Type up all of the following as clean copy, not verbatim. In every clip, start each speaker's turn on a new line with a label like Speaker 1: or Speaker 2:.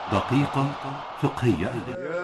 Speaker 1: دقيقة فقهية.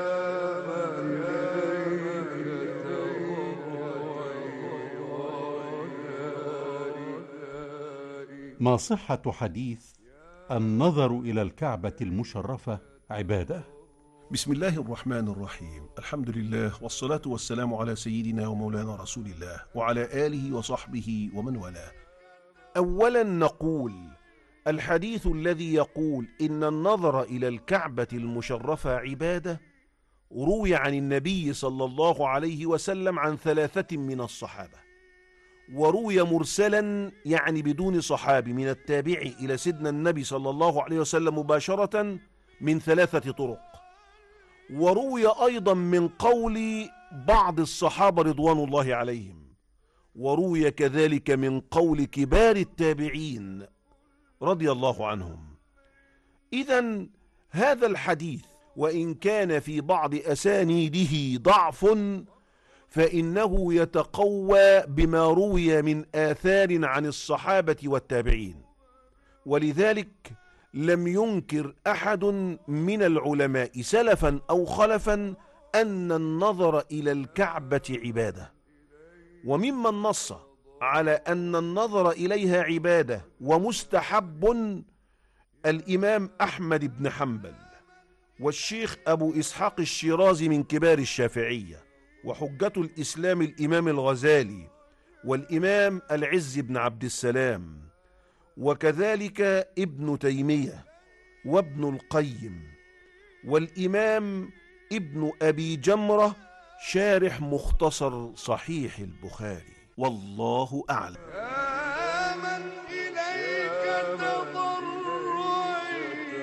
Speaker 1: ما صحة حديث النظر إلى الكعبة المشرفة عبادة؟
Speaker 2: بسم الله الرحمن الرحيم. الحمد لله والصلاة والسلام على سيدنا ومولانا رسول الله وعلى آله وصحبه ومن والاه. أولا نقول الحديث الذي يقول إن النظر إلى الكعبة المشرفة عبادة روي عن النبي صلى الله عليه وسلم عن 3 من الصحابة، وروي مرسلا يعني بدون صحابي من التابعي إلى سيدنا النبي صلى الله عليه وسلم مباشرة من 3 طرق، وروي أيضا من قول بعض الصحابة رضوان الله عليهم، وروي كذلك من قول كبار التابعين رضي الله عنهم. إذن هذا الحديث وإن كان في بعض أسانيده ضعف فإنه يتقوى بما روي من آثار عن الصحابة والتابعين، ولذلك لم ينكر أحد من العلماء سلفا أو خلفا أن النظر إلى الكعبة عبادة. وممن نص على أن النظر إليها عبادة ومستحب الإمام أحمد بن حنبل، والشيخ أبو إسحاق الشيرازي من كبار الشافعية، وحجة الإسلام الإمام الغزالي، والإمام العز بن عبد السلام، وكذلك ابن تيمية وابن القيم، والإمام ابن أبي جمرة شارح مختصر صحيح البخاري، والله أعلم.
Speaker 3: يا من إليك تضرعي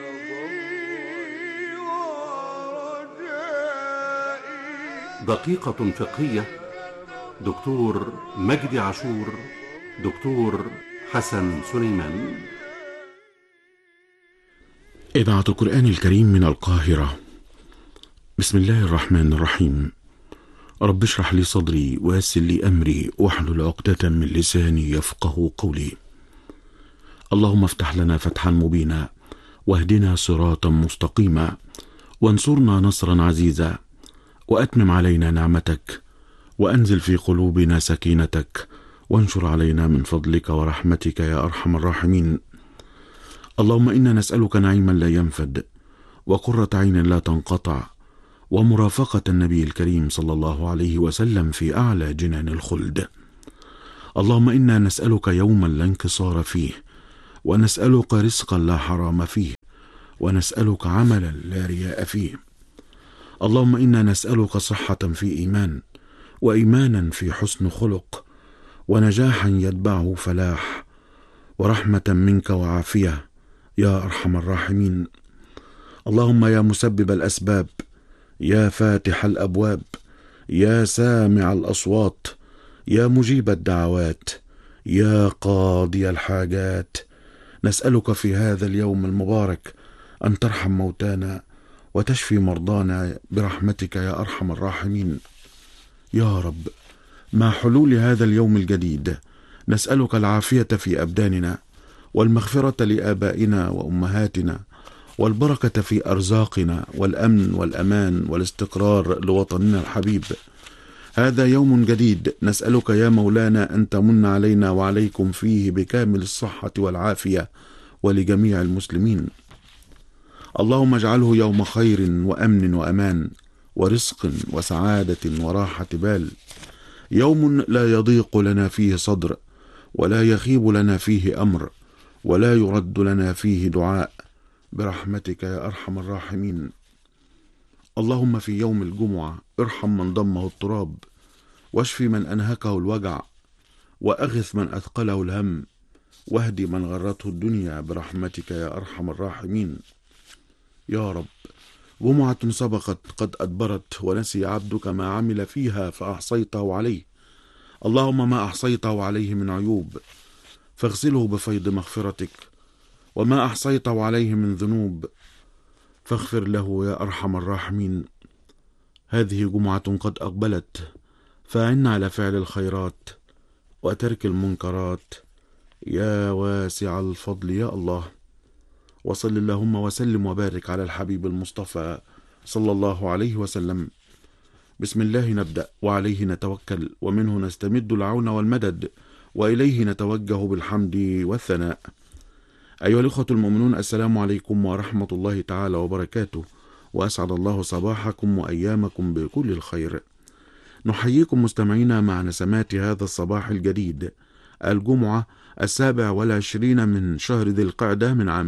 Speaker 3: ورجائي.
Speaker 1: دقيقة فقهية. دكتور مجدي عاشور، دكتور حسن سليمان.
Speaker 4: إذاعة القرآن الكريم من القاهرة. بسم الله الرحمن الرحيم. رب اشرح لي صدري ويسر لي أمري واحلل عقدة من لساني يفقه قولي. اللهم افتح لنا فتحا مبينا واهدنا صراطا مستقيما وانصرنا نصرا عزيزا وأتمم علينا نعمتك وأنزل في قلوبنا سكينتك وانشر علينا من فضلك ورحمتك يا أرحم الراحمين. اللهم إنا نسألك نعيما لا ينفد وقرة عين لا تنقطع ومرافقة النبي الكريم صلى الله عليه وسلم في أعلى جنان الخلد. اللهم إنا نسألك يوما لا انكسار فيه، ونسألك رزقا لا حرام فيه، ونسألك عملا لا رياء فيه. اللهم إنا نسألك صحة في إيمان، وإيمانا في حسن خلق، ونجاحا يتبعه فلاح، ورحمة منك وعافية يا أرحم الراحمين. اللهم يا مسبب الأسباب، يا فاتح الأبواب، يا سامع الأصوات، يا مجيب الدعوات، يا قاضي الحاجات، نسألك في هذا اليوم المبارك أن ترحم موتانا وتشفي مرضانا برحمتك يا أرحم الراحمين. يا رب، مع حلول هذا اليوم الجديد نسألك العافية في أبداننا، والمغفرة لآبائنا وأمهاتنا، والبركة في أرزاقنا، والأمن والأمان والاستقرار لوطننا الحبيب. هذا يوم جديد نسألك يا مولانا أن تمن علينا وعليكم فيه بكامل الصحة والعافية ولجميع المسلمين. اللهم اجعله يوم خير وأمن وأمان ورزق وسعادة وراحة بال، يوم لا يضيق لنا فيه صدر، ولا يخيب لنا فيه أمر، ولا يرد لنا فيه دعاء، برحمتك يا أرحم الراحمين. اللهم في يوم الجمعة ارحم من ضمه التراب، واشف من أنهكه الوجع، وأغث من أثقله الهم، واهدي من غرته الدنيا برحمتك يا أرحم الراحمين. يا رب، جمعة سبقت قد أدبرت ونسي عبدك ما عمل فيها فأحصيته عليه. اللهم ما أحصيته عليه من عيوب فاغسله بفيض مغفرتك، وما أحصيته عليه من ذنوب فاغفر له يا أرحم الراحمين. هذه جمعة قد أقبلت، فأعنا على فعل الخيرات وترك المنكرات يا واسع الفضل يا الله. وصل اللهم وسلم وبارك على الحبيب المصطفى صلى الله عليه وسلم. بسم الله نبدأ وعليه نتوكل ومنه نستمد العون والمدد وإليه نتوجه بالحمد والثناء. أيها الأخوة المؤمنون، السلام عليكم ورحمة الله تعالى وبركاته، وأسعد الله صباحكم وأيامكم بكل الخير. نحييكم مستمعينا مع نسمات هذا الصباح الجديد، الجمعة 27 من شهر ذي القعدة من عام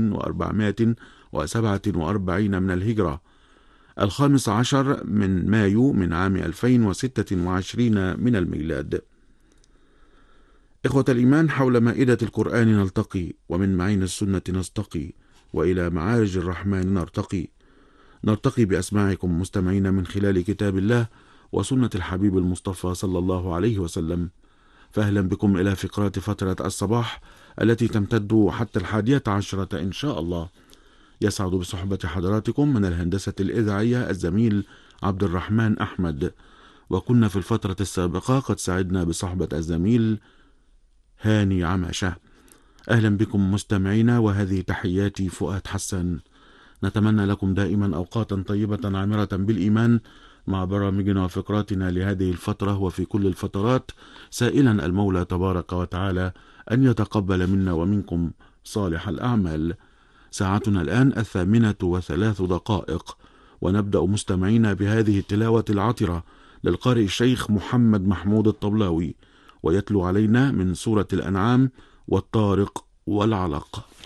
Speaker 4: 1447 من الهجرة، 15 من مايو من عام 2026 من الميلاد. إخوة الإيمان، حول مائدة القرآن نلتقي، ومن معين السنة نستقي، وإلى معارج الرحمن نرتقي بأسماعكم مستمعين من خلال كتاب الله وسنة الحبيب المصطفى صلى الله عليه وسلم. فأهلا بكم إلى فقرات فترة الصباح التي تمتد حتى 11 إن شاء الله. يسعد بصحبة حضراتكم من الهندسة الإذاعية الزميل عبد الرحمن أحمد، وكنا في الفترة السابقة قد سعدنا بصحبة الزميل هاني عماشة. أهلا بكم مستمعينا، وهذه تحياتي فؤاد حسن. نتمنى لكم دائما أوقاتا طيبة عامرة بالإيمان مع برامجنا وفقراتنا لهذه الفترة وفي كل الفترات، سائلا المولى تبارك وتعالى أن يتقبل منا ومنكم صالح الأعمال. ساعتنا الآن 8:03، ونبدأ مستمعينا بهذه التلاوة العطرة للقارئ الشيخ محمد محمود الطبلاوي، ويتلو علينا من سورة الأنعام والطارق والعلق.